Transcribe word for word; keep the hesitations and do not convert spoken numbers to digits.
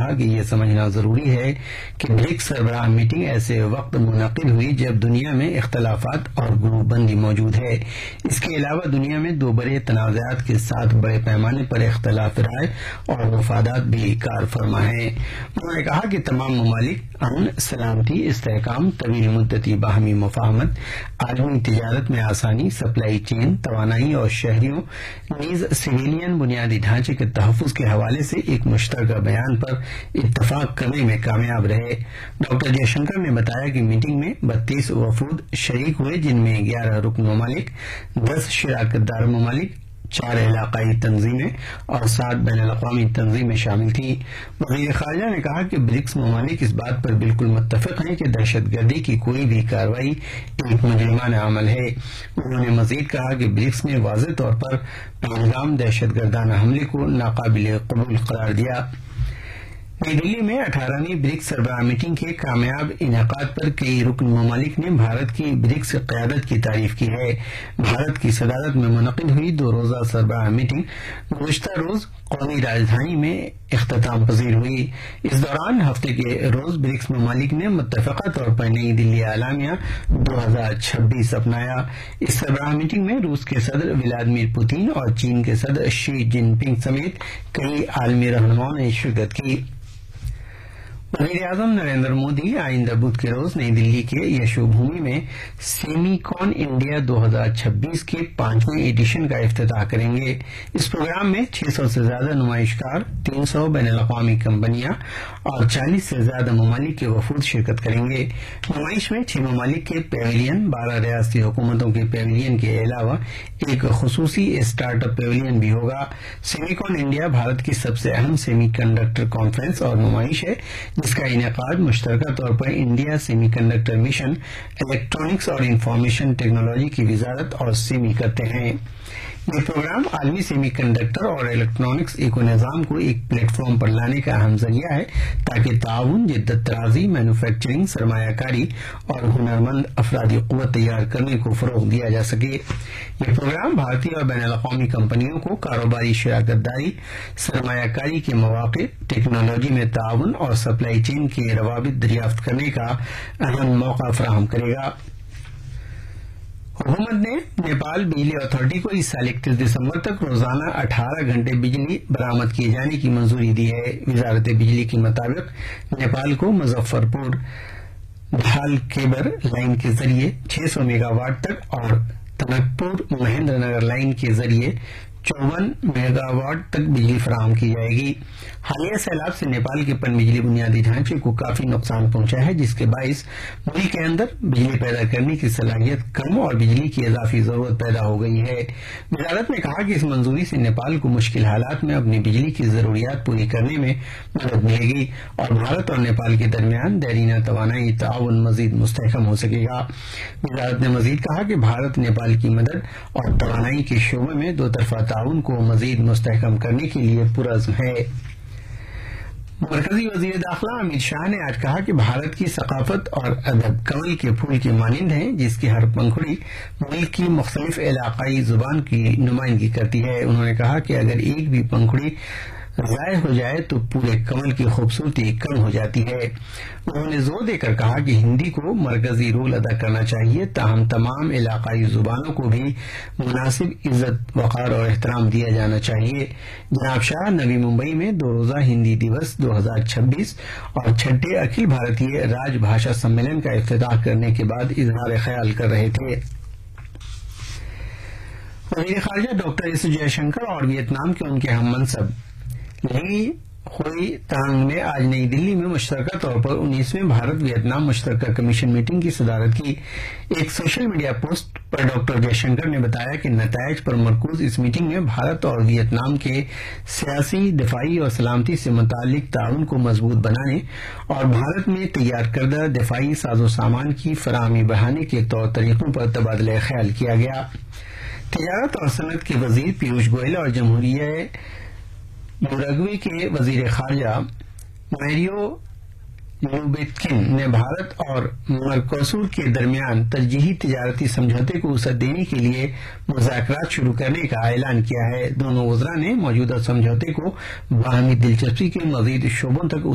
کہا کہ یہ سمجھنا ضروری ہے کہ برکس سربراہ میٹنگ ایسے وقت منعقد ہوئی جب دنیا میں اختلافات اور گروپ بندی موجود ہے۔ اس کے علاوہ دنیا میں دو بڑے تنازعات کے ساتھ بڑے پیمانے پر اختلاف رائے اور مفادات بھی کار فرما ہیں۔ انہوں نے کہا کہ تمام ممالک امن، سلامتی، استحکام، طویل مدتی باہمی مفاہمت، عالمی تجارت میں آسانی، سپلائی چین، توانائی اور شہریوں نیز سویلین بنیادی ڈھانچے کے تحفظ کے حوالے سے ایک مشترکہ بیان پر اتفاق کرنے میں کامیاب رہے۔ ڈاکٹر جے شنکر نے بتایا کہ میٹنگ میں بتیس وفود شریک ہوئے، جن میں گیارہ رکن ممالک، دس شراکت دار ممالک، چار علاقائی تنظیمیں اور سات بین الاقوامی تنظیمیں شامل تھیں۔ وزیر خارجہ نے کہا کہ برکس ممالک اس بات پر بالکل متفق ہیں کہ دہشت گردی کی کوئی بھی کارروائی ایک مجرمانہ عمل ہے۔ انہوں نے مزید کہا کہ برکس نے واضح طور پر پہلگام دہشت گردانہ حملے کو ناقابل قبول قرار دیا۔ نئی دلی میں اٹھارہویں برکس سربراہ میٹنگ کے کامیاب انعقاد پر کئی رکن ممالک نے بھارت کی برکس قیادت کی تعریف کی ہے۔ بھارت کی صدارت میں منعقد ہوئی دو روزہ سربراہ میٹنگ گزشتہ روز قومی راجدھانی میں اختتام پذیر ہوئی۔ اس دوران ہفتے کے روز برکس ممالک نے متفقہ طور پر نئی دلی اعلامیہ دو ہزار چھبیس اپنایا۔ اس سربراہ میٹنگ میں روس کے صدر ولادیمیر پوتین اور چین کے صدر شی جن پنگ سمیت کئی عالمی رہنماؤں نے شرکت کی۔ وزیر اعظم نریندر مودی آئندہ بدھ کے روز نئی دلی کے یشو بھومی میں سیمی کون انڈیا دو ہزار چھبیس کے پانچویں ایڈیشن کا افتتاح کریں گے۔ اس پروگرام میں چھ سو سے زیادہ نمائش کار، تین سو بین الاقوامی کمپنیاں اور چالیس سے زیادہ ممالک کے وفود شرکت کریں گے۔ نمائش میں چھ ممالک کے پیویلین، بارہ ریاستی حکومتوں کے پیویلین کے علاوہ ایک خصوصی اسٹارٹ اپ پیویلین بھی ہوگا۔ سیمی کون انڈیا بھارت کی سب سے اہم سیمی کنڈکٹر کانفرنس اور نمائش ہے، جس کا انعقاد مشترکہ طور پر India semi conductor mission, electronics اور انفارمیشن ٹیکنالوجی کی وزارت اور سیمی کرتے ہیں۔ یہ پروگرام عالمی سیمی کنڈکٹر اور الیکٹرانکس ایکو نظام کو ایک پلیٹ فارم پر لانے کا اہم ذریعہ ہے تاکہ تعاون، جدت طرازی، مینوفیکچرنگ، سرمایہ کاری اور ہنرمند افرادی قوت تیار کرنے کو فروغ دیا جا سکے۔ یہ پروگرام بھارتی اور بین الاقوامی کمپنیوں کو کاروباری شراکت داری، سرمایہ کاری کے مواقع، ٹیکنالوجی میں تعاون اور سپلائی چین کے روابط دریافت کرنے کا اہم موقع فراہم کرے گا۔ حکومت نے نیپال بجلی اتھارٹی کو اس سال اکتیس دسمبر تک روزانہ اٹھارہ گھنٹے بجلی برآمد کیے جانے کی منظوری دی ہے۔ وزارت بجلی کے مطابق نیپال کو مظفر پور ڈھال کیبل لائن کے ذریعے چھ سو میگا واٹ تک اور تنک پور مہندر نگر لائن کے ذریعے چون میگا واٹ تک بجلی فراہم کی جائے گی۔ حالیہ سیلاب سے نیپال کے پن بجلی بنیادی ڈھانچے کو کافی نقصان پہنچا ہے، جس کے باعث ملک کے اندر بجلی پیدا کرنے کی صلاحیت کم اور بجلی کی اضافی ضرورت پیدا ہو گئی ہے۔ وزارت نے کہا کہ اس منظوری سے نیپال کو مشکل حالات میں اپنی بجلی کی ضروریات پوری کرنے میں مدد ملے گی اور بھارت اور نیپال کے درمیان دیرینہ توانائی تعاون مزید مستحکم ہو سکے گا۔ وزارت نے مزید کہا کہ بھارت نیپال کی مدد اور توانائی کے شعبے میں دو طرفہ تعاون کو مزید مستحکم کرنے کے لیے پرعزم ہے۔ مرکزی وزیر داخلہ امت شاہ نے آج کہا کہ بھارت کی ثقافت اور ادب کمل کے پھول کی مانند ہے، جس کی ہر پنکھڑی ملک کی مختلف علاقائی زبان کی نمائندگی کرتی ہے۔ انہوں نے کہا کہ اگر ایک بھی پنکھڑی ضائع ہو جائے تو پورے کمل کی خوبصورتی کم ہو جاتی ہے۔ انہوں نے زور دے کر کہا کہ ہندی کو مرکزی رول ادا کرنا چاہیے، تاہم تمام علاقائی زبانوں کو بھی مناسب عزت، وقار اور احترام دیا جانا چاہیے۔ جناب شاہ نوی ممبئی میں دو روزہ ہندی دیوس دو ہزار چھبیس اور چھٹے اکھل بھارتی راج بھاشا سمیلن کا افتتاح کرنے کے بعد اظہار خیال کر رہے تھے۔ وزیر خارجہ ڈاکٹر ایس جے شنکر اور ویتنام کے ان کے ہم منصب لی خوئی تانگ نے آج نئی دلی میں مشترکہ طور پر انیسویں بھارت ویتنام مشترکہ کمیشن میٹنگ کی صدارت کی۔ ایک سوشل میڈیا پوسٹ پر ڈاکٹر جے شنکر نے بتایا کہ نتائج پر مرکوز اس میٹنگ میں بھارت اور ویتنام کے سیاسی، دفاعی اور سلامتی سے متعلق تعاون کو مضبوط بنانے اور بھارت میں تیار کردہ دفاعی ساز و سامان کی فراہمی بڑھانے کے طور طریقوں پر تبادلہ خیال کیا گیا۔ تجارت اور صنعت کے وزیر پیوش گوئل اور جمہوریہ یوراگوے کے وزیر خارجہ میریو لوبیتکن نے بھارت اور مرکوسور کے درمیان ترجیحی تجارتی سمجھوتے کو وسعت دینے کے لیے مذاکرات شروع کرنے کا اعلان کیا ہے۔ دونوں وزراء نے موجودہ سمجھوتے کو باہمی دلچسپی کے مزید شعبوں تک